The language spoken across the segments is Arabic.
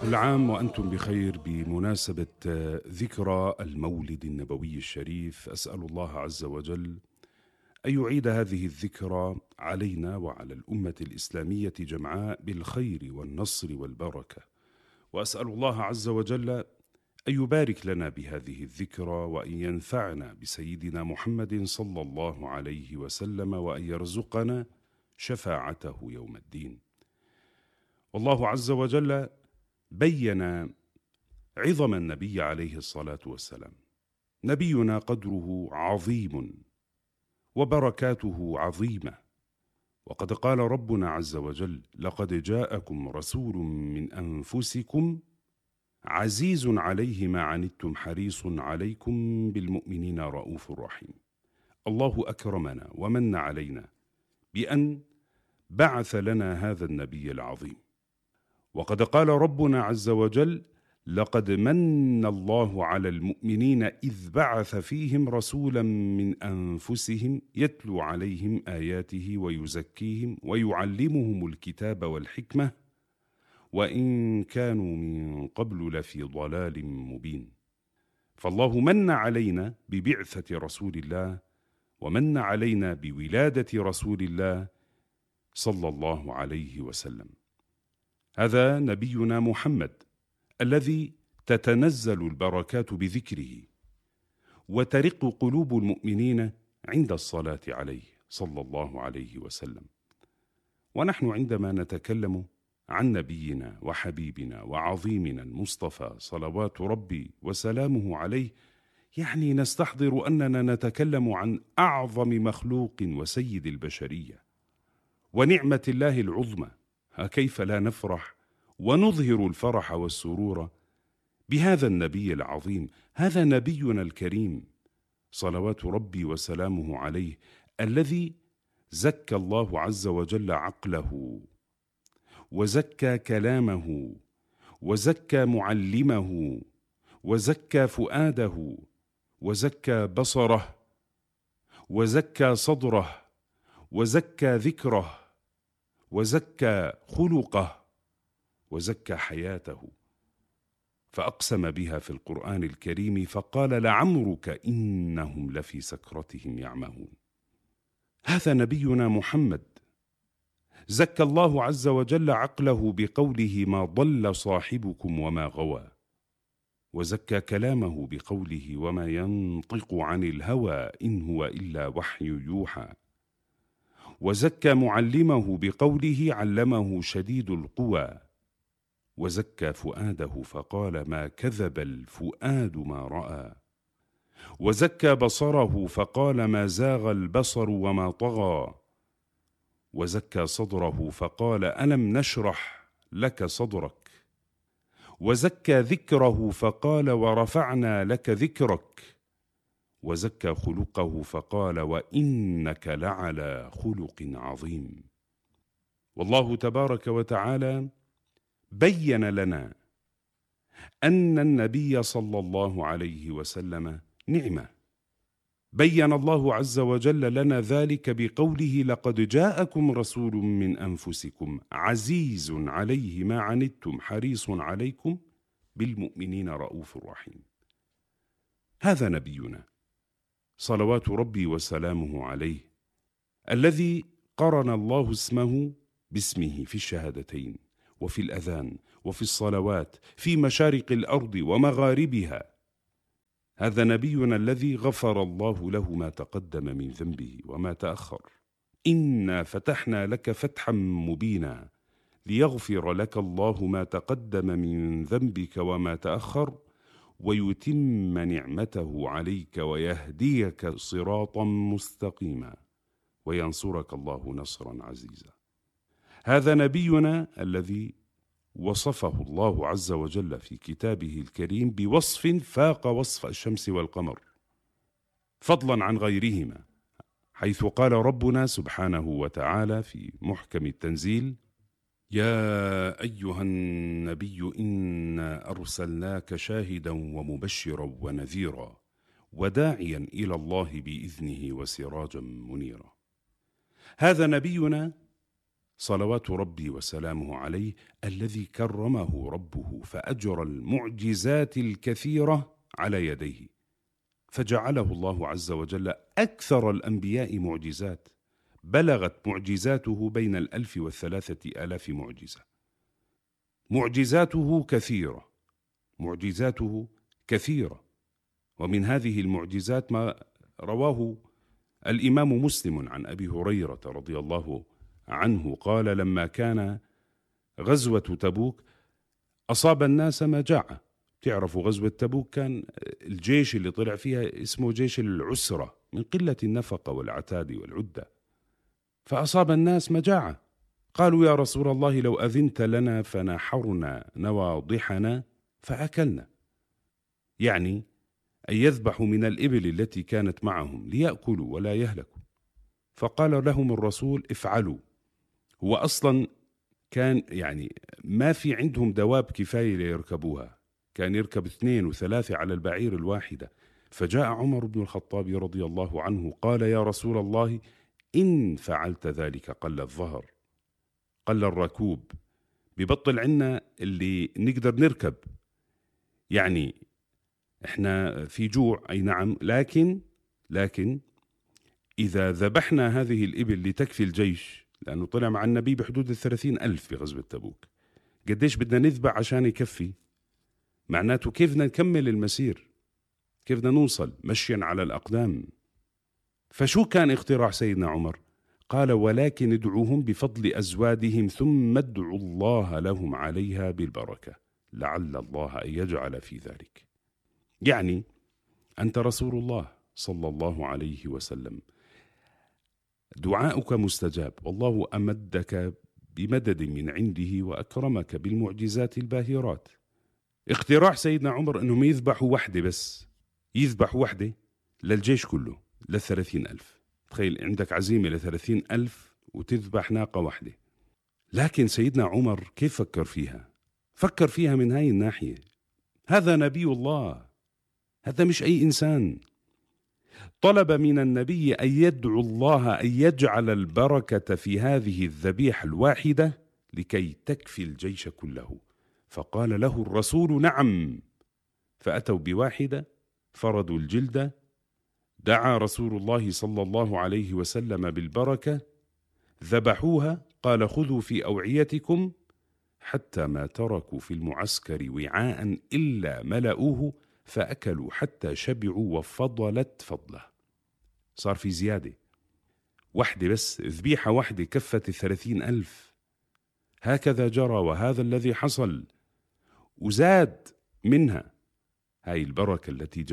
كل عام وأنتم بخير بمناسبة ذكرى المولد النبوي الشريف. أسأل الله عز وجل أن يعيد هذه الذكرى علينا وعلى الأمة الإسلامية جمعاء بالخير والنصر والبركة، وأسأل الله عز وجل أن يبارك لنا بهذه الذكرى وأن ينفعنا بسيدنا محمد صلى الله عليه وسلم وأن يرزقنا شفاعته يوم الدين. والله عز وجل بين عظم النبي عليه الصلاة والسلام. نبينا قدره عظيم وبركاته عظيمة، وقد قال ربنا عز وجل: لقد جاءكم رسول من أنفسكم عزيز عليه ما عنتم حريص عليكم بالمؤمنين رؤوف رحيم. الله أكرمنا ومن علينا بأن بعث لنا هذا النبي العظيم، وقد قال ربنا عز وجل: لقد من الله على المؤمنين إذ بعث فيهم رسولا من أنفسهم يتلو عليهم آياته ويزكيهم ويعلمهم الكتاب والحكمة وإن كانوا من قبل لفي ضلال مبين. فالله من علينا ببعثة رسول الله، ومن علينا بولادة رسول الله صلى الله عليه وسلم. هذا نبينا محمد الذي تتنزل البركات بذكره وترق قلوب المؤمنين عند الصلاة عليه صلى الله عليه وسلم. ونحن عندما نتكلم عن نبينا وحبيبنا وعظيمنا المصطفى صلوات ربي وسلامه عليه، يعني نستحضر أننا نتكلم عن أعظم مخلوق وسيد البشرية ونعمة الله العظمى. كيف لا نفرح ونظهر الفرح والسرور بهذا النبي العظيم؟ هذا نبينا الكريم صلوات ربي وسلامه عليه، الذي زكى الله عز وجل عقله وزكى كلامه وزكى معلمه وزكى فؤاده وزكى بصره وزكى صدره وزكى ذكره وزكى خلقه وزكى حياته، فأقسم بها في القرآن الكريم فقال: لعمرك إنهم لفي سكرتهم يعمهون. هذا نبينا محمد زكى الله عز وجل عقله بقوله: ما ضل صاحبكم وما غوى، وزكى كلامه بقوله: وما ينطق عن الهوى إن هو إلا وحي يوحى، وزكى معلمه بقوله: علمه شديد القوى، وزكى فؤاده فقال: ما كذب الفؤاد ما رأى، وزكى بصره فقال: ما زاغ البصر وما طغى، وزكى صدره فقال: ألم نشرح لك صدرك، وزكى ذكره فقال: ورفعنا لك ذكرك، وزكى خلقه فقال: وإنك لعلى خلق عظيم. والله تبارك وتعالى بين لنا أن النبي صلى الله عليه وسلم نعمة. بين الله عز وجل لنا ذلك بقوله: لقد جاءكم رسول من أنفسكم عزيز عليه ما عنتم حريص عليكم بالمؤمنين رؤوف رحيم. هذا نبينا صلوات ربي وسلامه عليه، الذي قرن الله اسمه باسمه في الشهادتين وفي الأذان وفي الصلوات في مشارق الأرض ومغاربها. هذا نبينا الذي غفر الله له ما تقدم من ذنبه وما تأخر. إنا فتحنا لك فتحا مبينا ليغفر لك الله ما تقدم من ذنبك وما تأخر ويتم نعمته عليك ويهديك صراطا مستقيما وينصرك الله نصرا عزيزا. هذا نبينا الذي وصفه الله عز وجل في كتابه الكريم بوصف فاق وصف الشمس والقمر فضلا عن غيرهما، حيث قال ربنا سبحانه وتعالى في محكم التنزيل: يا أيها النبي إنا أرسلناك شاهدا ومبشرا ونذيرا وداعيا إلى الله بإذنه وسراجا منيرا. هذا نبينا صلوات ربي وسلامه عليه، الذي كرمه ربه فأجرى المعجزات الكثيرة على يديه، فجعله الله عز وجل أكثر الأنبياء معجزات، بلغت معجزاته بين 1000 و3000 معجزة. معجزاته كثيرة، معجزاته كثيرة. ومن هذه المعجزات ما رواه الإمام مسلم عن أبي هريرة رضي الله عنه قال: لما كان غزوة تبوك أصاب الناس مجاعة. تعرفوا غزوة تبوك كان الجيش اللي طلع فيها اسمه جيش العسرة من قلة النفقة والعتاد والعدة، فأصاب الناس مجاعة. قالوا: يا رسول الله لو أذنت لنا فنحرنا نواضحنا فأكلنا، يعني أن يذبحوا من الإبل التي كانت معهم ليأكلوا ولا يهلكوا. فقال لهم الرسول: افعلوا. هو أصلا كان يعني ما في عندهم دواب كفاية ليركبوها، كان يركب 2 و3 على البعير الواحدة. فجاء عمر بن الخطاب رضي الله عنه قال: يا رسول الله إن فعلت ذلك قل الظهر، قل الركوب، ببطل عنا اللي نقدر نركب. يعني احنا في جوع أي نعم، لكن إذا ذبحنا هذه الإبل لتكفي الجيش، لأنه طلع مع النبي بحدود 30,000 في غزوة تبوك، قديش بدنا نذبح عشان يكفي؟ معناته كيف بدنا نكمل المسير، كيف بدنا نوصل مشيا على الأقدام. فشو كان اقتراح سيدنا عمر؟ قال: ولكن ادعوهم بفضل أزوادهم ثم ادعوا الله لهم عليها بالبركة لعل الله أن يجعل في ذلك. يعني أنت رسول الله صلى الله عليه وسلم، دعاؤك مستجاب، والله أمدك بمدد من عنده وأكرمك بالمعجزات الباهرات. اقتراح سيدنا عمر أنهم يذبحوا وحدة بس، يذبحوا وحدة للجيش كله، ل30,000. تخيل عندك عزيمة ل30,000 وتذبح ناقة واحدة. لكن سيدنا عمر كيف فكر فيها؟ فكر فيها من هاي الناحية: هذا نبي الله، هذا مش أي إنسان. طلب من النبي أن يدعو الله أن يجعل البركة في هذه الذبيحة الواحدة لكي تكفي الجيش كله. فقال له الرسول: نعم. فأتوا بواحدة، فردوا الجلد، دعا رسول الله صلى الله عليه وسلم بالبركة، ذبحوها، قال: خذوا في أوعيتكم، حتى ما تركوا في المعسكر وعاء إلا ملأوه، فأكلوا حتى شبعوا وفضلت فضله. صار في زيادة، واحدة بس، ذبيحة واحدة كفت 30,000. هكذا جرى، وهذا الذي حصل، وزاد منها هذه البركة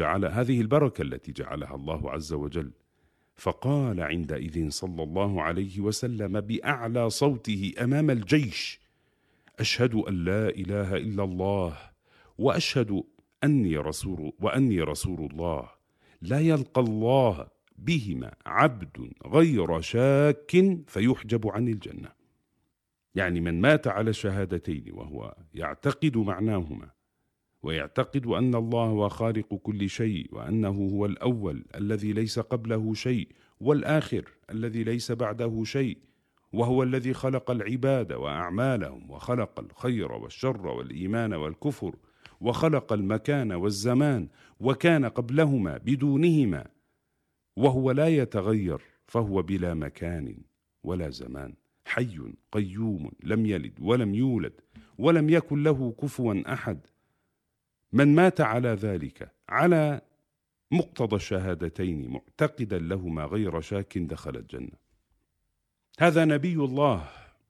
التي جعلها الله عز وجل. فقال عندئذ صلى الله عليه وسلم بأعلى صوته أمام الجيش: أشهد أن لا إله إلا الله وأشهد أني رسول الله، لا يلقى الله بهما عبد غير شاك فيحجب عن الجنة. يعني من مات على الشهادتين وهو يعتقد معناهما، ويعتقد أن الله هو خالق كل شيء، وأنه هو الأول الذي ليس قبله شيء، والآخر الذي ليس بعده شيء، وهو الذي خلق العباد وأعمالهم، وخلق الخير والشر والإيمان والكفر، وخلق المكان والزمان، وكان قبلهما بدونهما، وهو لا يتغير، فهو بلا مكان ولا زمان، حي قيوم، لم يلد ولم يولد ولم يكن له كفوا أحد. من مات على ذلك، على مقتضى الشهادتين، معتقدا لهما غير شاك، دخل الجنة. هذا نبي الله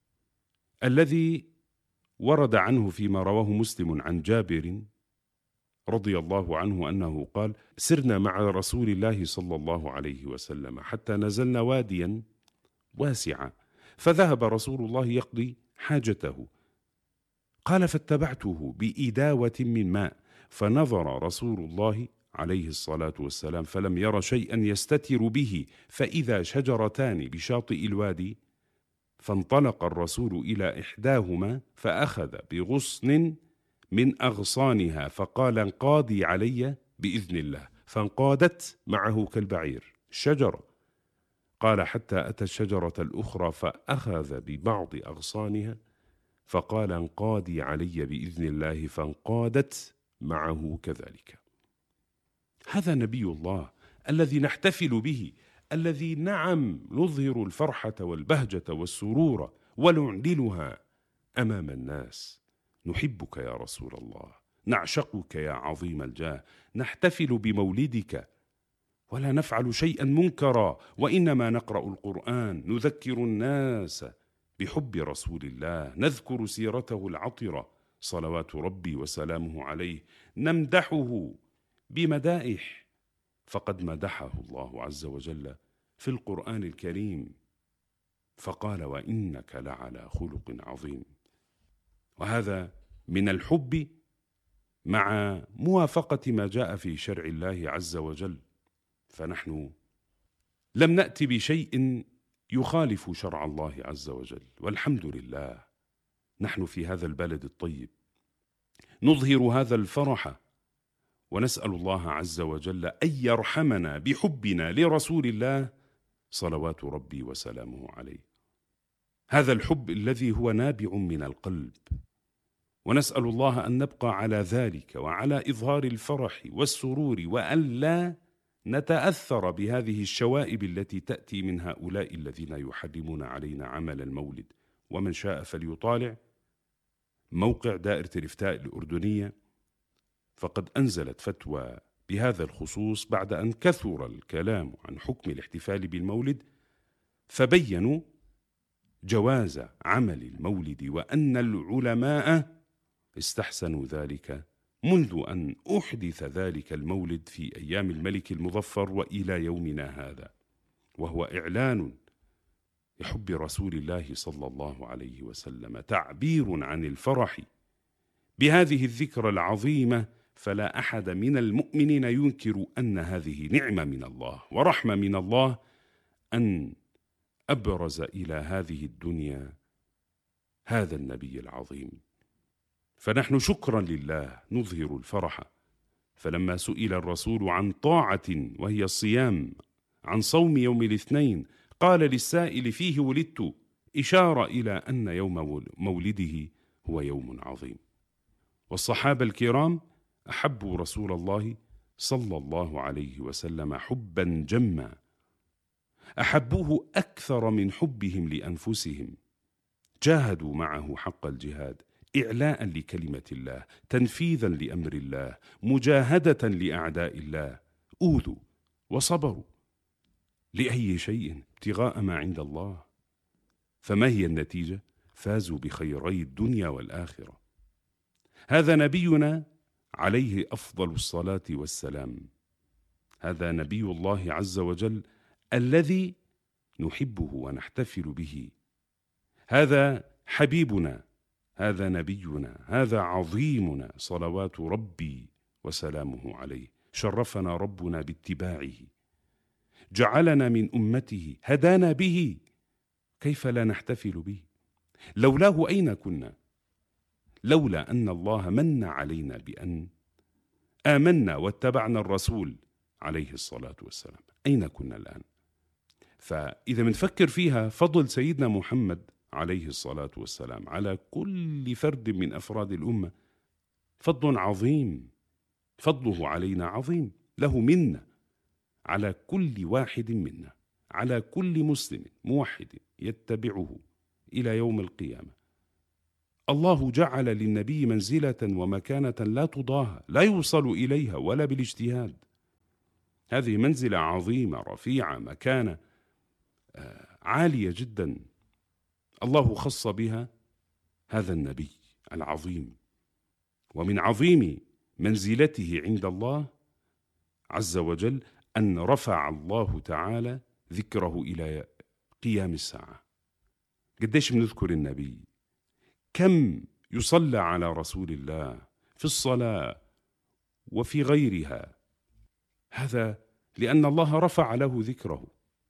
الذي ورد عنه فيما رواه مسلم عن جابر رضي الله عنه أنه قال: سرنا مع رسول الله صلى الله عليه وسلم حتى نزلنا واديا واسعا، فذهب رسول الله يقضي حاجته. قال: فاتبعته بإداوة من ماء، فنظر رسول الله عليه الصلاة والسلام فلم ير شيئا يستتر به، فإذا شجرتان بشاطئ الوادي، فانطلق الرسول إلى إحداهما فأخذ بغصن من أغصانها، فقال: انقادي علي بإذن الله، فانقادت معه كالبعير الشجرة. قال حتى أتى الشجرة الأخرى فأخذ ببعض أغصانها فقال انقادي علي بإذن الله، فانقادت معه كذلك. هذا نبي الله الذي نحتفل به، الذي نظهر الفرحة والبهجة والسرور ونعلنها أمام الناس. نحبك يا رسول الله، نعشقك يا عظيم الجاه، نحتفل بمولدك ولا نفعل شيئا منكرا، وإنما نقرأ القرآن، نذكر الناس بحب رسول الله، نذكر سيرته العطرة صلوات ربي وسلامه عليه، نمدحه بمدائح فقد مدحه الله عز وجل في القرآن الكريم فقال وإنك لعلى خلق عظيم. وهذا من الحب مع موافقة ما جاء في شرع الله عز وجل، فنحن لم نأتي بشيء يخالف شرع الله عز وجل، والحمد لله. نحن في هذا البلد الطيب نظهر هذا الفرح، ونسأل الله عز وجل أن يرحمنا بحبنا لرسول الله صلوات ربي وسلامه عليه، هذا الحب الذي هو نابع من القلب. ونسأل الله أن نبقى على ذلك وعلى إظهار الفرح والسرور، وأن لا نتأثر بهذه الشوائب التي تأتي من هؤلاء الذين يحرمون علينا عمل المولد. ومن شاء فليطالع موقع دائرة الإفتاء الأردنية، فقد أنزلت فتوى بهذا الخصوص بعد أن كثر الكلام عن حكم الاحتفال بالمولد، فبينوا جواز عمل المولد، وأن العلماء استحسنوا ذلك منذ أن أحدث ذلك المولد في أيام الملك المظفر وإلى يومنا هذا، وهو إعلان لحب رسول الله صلى الله عليه وسلم، تعبير عن الفرح بهذه الذكرى العظيمة. فلا أحد من المؤمنين ينكر أن هذه نعمة من الله ورحمة من الله أن أبرز إلى هذه الدنيا هذا النبي العظيم. فنحن شكرا لله نظهر الفرح. فلما سئل الرسول عن طاعة وهي الصيام، عن صوم يوم الاثنين، قال للسائل فيه ولدت، إشارة إلى أن يوم مولده هو يوم عظيم. والصحابة الكرام أحبوا رسول الله صلى الله عليه وسلم حبا جما، أحبوه أكثر من حبهم لأنفسهم، جاهدوا معه حق الجهاد، إعلاء لكلمة الله، تنفيذا لأمر الله، مجاهدة لأعداء الله، أوذوا وصبروا لأي شيء ابتغاء ما عند الله. فما هي النتيجة؟ فازوا بخيري الدنيا والآخرة. هذا نبينا عليه أفضل الصلاة والسلام، هذا نبي الله عز وجل الذي نحبه ونحتفل به، هذا حبيبنا، هذا نبينا، هذا عظيمنا صلوات ربي وسلامه عليه. شرفنا ربنا باتباعه، جعلنا من أمته، هدانا به، كيف لا نحتفل به؟ لولاه أين كنا؟ لولا أن الله من علينا بأن آمنا واتبعنا الرسول عليه الصلاة والسلام، أين كنا الآن؟ فإذا منفكر فيها، فضل سيدنا محمد عليه الصلاة والسلام على كل فرد من أفراد الأمة فضل عظيم، فضله علينا عظيم، له منا على كل واحد منا، على كل مسلم موحد يتبعه إلى يوم القيامة. الله جعل للنبي منزلة ومكانة لا تضاهى، لا يوصل إليها ولا بالاجتهاد. هذه منزلة عظيمة رفيعة، مكانة عالية جدا، الله خص بها هذا النبي العظيم. ومن عظيم منزلته عند الله عز وجل أن رفع الله تعالى ذكره إلى قيام الساعة. قديش بنذكر النبي، كم يصلى على رسول الله في الصلاة وفي غيرها، هذا لأن الله رفع له ذكره،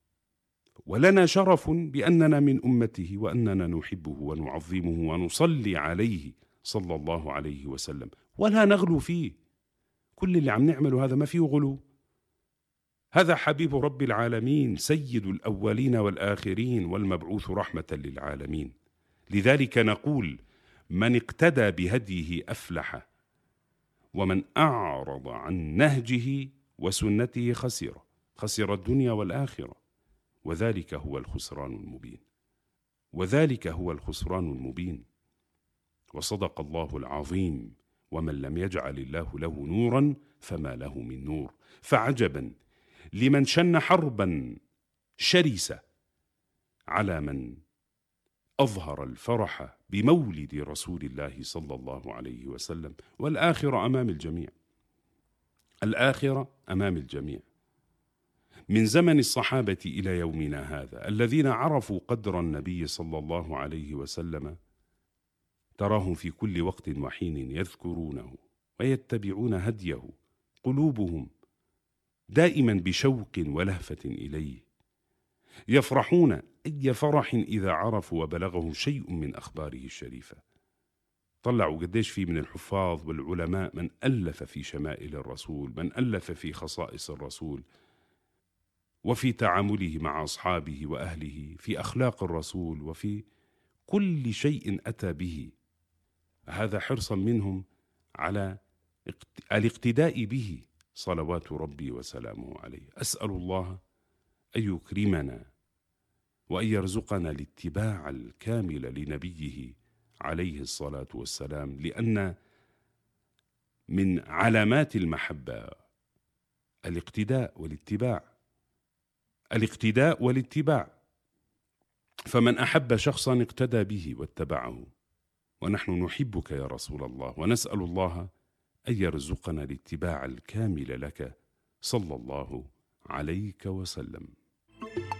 ولنا شرف بأننا من أمته وأننا نحبه ونعظمه ونصلي عليه صلى الله عليه وسلم، ولا نغلو فيه. كل اللي عم نعمله هذا ما فيه غلو، هذا حبيب رب العالمين، سيد الأولين والآخرين، والمبعوث رحمة للعالمين. لذلك نقول: من اقتدى بهديه أفلح، ومن أعرض عن نهجه وسنته خسر الدنيا والآخرة، وذلك هو الخسران المبين. وذلك هو الخسران المبين. وصدق الله العظيم: ومن لم يجعل الله له نورا فما له من نور. فعجبا لمن شن حربا شرسة على من أظهر الفرح بمولد رسول الله صلى الله عليه وسلم. والآخرة أمام الجميع، الآخرة أمام الجميع. من زمن الصحابة إلى يومنا هذا الذين عرفوا قدر النبي صلى الله عليه وسلم، تراهم في كل وقت وحين يذكرونه ويتبعون هديه، قلوبهم دائما بشوق ولهفة إليه، يفرحون أي فرح إذا عرفوا وبلغهم شيء من أخباره الشريفة. طلعوا قديش في من الحفاظ والعلماء من ألف في شمائل الرسول، من ألف في خصائص الرسول، وفي تعامله مع أصحابه وأهله، في أخلاق الرسول، وفي كل شيء أتى به. هذا حرصا منهم على الاقتداء به صلوات ربي وسلامه عليه. أسأل الله أن يكرمنا وأن يرزقنا الاتباع الكامل لنبيه عليه الصلاة والسلام، لأن من علامات المحبة الاقتداء والاتباع، الاقتداء والاتباع. فمن أحب شخصا اقتدى به واتبعه، ونحن نحبك يا رسول الله، ونسأل الله أن يرزقنا الاتباع الكامل لك صلى الله عليك وسلم.